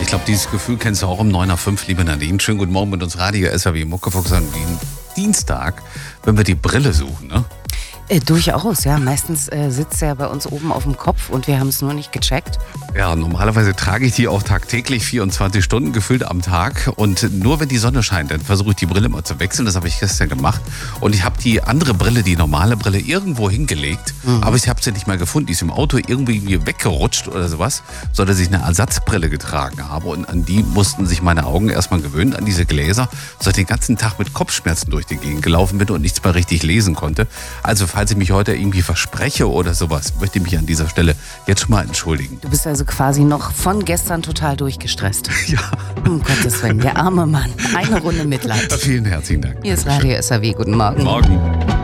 glaube, dieses Gefühl kennst du auch um 9:05, liebe Nadine. Schönen guten Morgen mit uns Radio SAW Muckefuchs an Dienstag, wenn wir die Brille suchen, ne? Durchaus, ja. Meistens sitzt er bei uns oben auf dem Kopf und wir haben es nur nicht gecheckt. Ja, normalerweise trage ich die auch tagtäglich 24 Stunden gefühlt am Tag. Und nur wenn die Sonne scheint, dann versuche ich die Brille mal zu wechseln. Das habe ich gestern gemacht. Und ich habe die andere Brille, die normale Brille, irgendwo hingelegt. Aber ich habe sie nicht mehr gefunden. Die ist im Auto irgendwie weggerutscht oder sowas, sodass ich eine Ersatzbrille getragen habe. Und an die mussten sich meine Augen erstmal gewöhnen, an diese Gläser, sodass ich den ganzen Tag mit Kopfschmerzen durch die Gegend gelaufen bin und nichts mehr richtig lesen konnte. Also falls ich mich heute irgendwie verspreche oder sowas, möchte ich mich an dieser Stelle jetzt schon mal entschuldigen. Du bist also quasi noch von gestern total durchgestresst. Ja. Um Gottes Willen, der arme Mann. Eine Runde Mitleid. Vielen herzlichen Dank. Hier ist Radio SAW. Guten Morgen. Morgen.